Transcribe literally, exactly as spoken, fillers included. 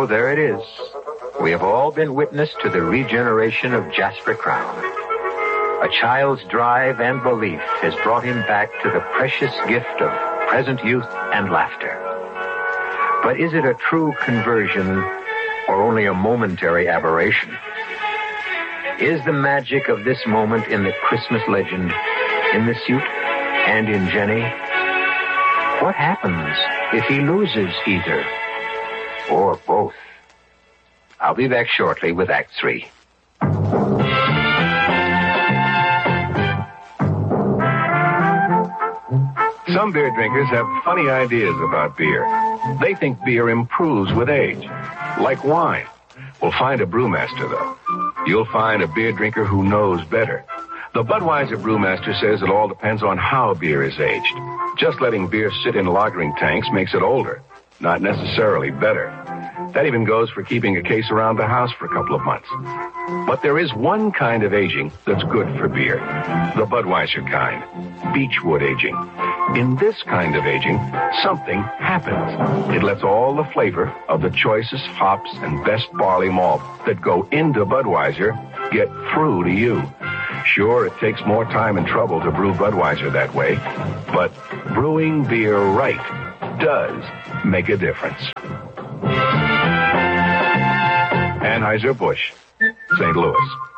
So there it is. We have all been witness to the regeneration of Jasper Crown. A child's drive and belief has brought him back to the precious gift of present youth and laughter. But is it a true conversion or only a momentary aberration? Is the magic of this moment in the Christmas legend, in the suit, and in Jenny? What happens if he loses either or both? I'll be back shortly with Act Three. Some beer drinkers have funny ideas about beer. They think beer improves with age, like wine. We'll find a brewmaster, though. You'll find a beer drinker who knows better. The Budweiser brewmaster says it all depends on how beer is aged. Just letting beer sit in lagering tanks makes it older, not necessarily better. That even goes for keeping a case around the house for a couple of months. But there is one kind of aging that's good for beer, the Budweiser kind, Beechwood aging. In this kind of aging, something happens. It lets all the flavor of the choicest hops and best barley malt that go into Budweiser get through to you. Sure, it takes more time and trouble to brew Budweiser that way, but brewing beer right does make a difference. Anheuser-Busch, Saint Louis.